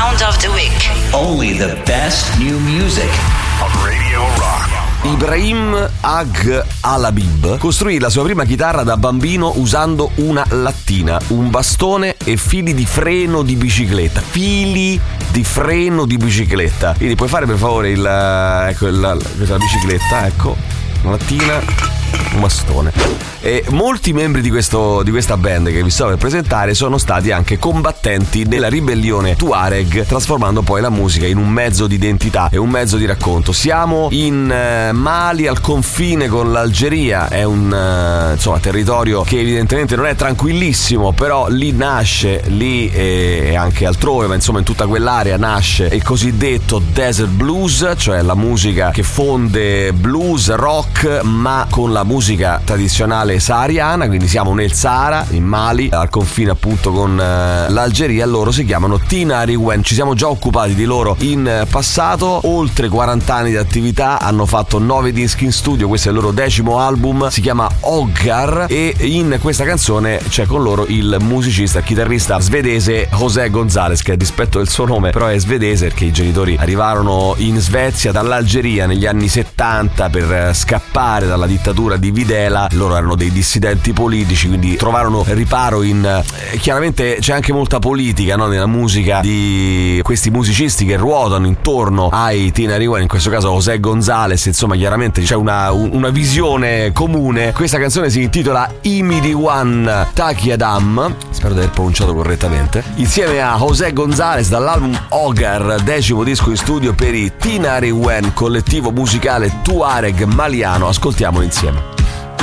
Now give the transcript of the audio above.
Sound of the Week. Only the best new music on Radio Rock. Ibrahim Ag Alabib costruì la sua prima chitarra da bambino usando una lattina, un bastone e fili di freno di bicicletta. Quindi puoi fare per favore questa bicicletta, ecco, una lattina, un bastone. E molti membri di questa band che vi sto per presentare sono stati anche combattenti nella ribellione Tuareg, trasformando poi la musica in un mezzo di identità e un mezzo di racconto. Siamo in Mali, al confine con l'Algeria, è un territorio che evidentemente non è tranquillissimo, però lì nasce, lì e anche altrove, ma insomma in tutta quell'area nasce il cosiddetto desert blues, cioè la musica che fonde blues, rock, ma con la musica tradizionale sahariana, quindi siamo nel Sahara, in Mali, al confine appunto con l'Algeria. Loro si chiamano Tinari Wen. Ci siamo già occupati di loro in passato, oltre 40 anni di attività, hanno fatto 9 dischi in studio, questo è il loro 10° album, si chiama Oggar, e in questa canzone c'è con loro il musicista, chitarrista svedese José González, che a dispetto del suo nome però è svedese perché i genitori arrivarono in Svezia dall'Algeria negli anni 70 per scappare dalla dittatura di Videla. Loro erano dei dissidenti politici, quindi trovarono riparo in chiaramente c'è anche molta politica, no, nella musica di questi musicisti che ruotano intorno ai Tinari Wen, in questo caso José González. Insomma, chiaramente c'è una visione comune. Questa canzone si intitola Imiriwan Takiadam, spero di aver pronunciato correttamente, insieme a José González dall'album Oggar, 10° disco in studio per i Tinari Wen, collettivo musicale Tuareg maliano. Ascoltiamolo insieme.